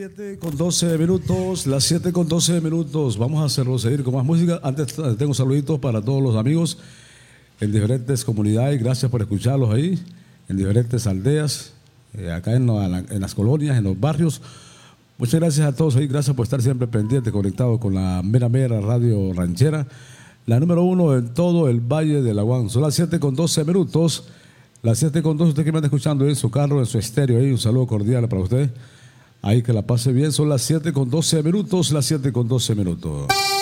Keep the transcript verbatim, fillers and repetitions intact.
siete con doce minutos, las siete con doce minutos. Vamos a hacerlo seguir con más música. Antes tengo saluditos para todos los amigos en diferentes comunidades. Gracias por escucharlos ahí, en diferentes aldeas, eh, acá en, la, en las colonias, en los barrios. Muchas gracias a todos ahí. Gracias por estar siempre pendientes, conectados con la Mera Mera Radio Ranchera, la número uno en todo el Valle de Laguán. Son las siete con doce minutos. Las siete con doce, usted que me anda escuchando en su carro, en su estéreo, ahí, un saludo cordial para usted. Ahí que la pase bien, son las siete con doce minutos, las siete con doce minutos.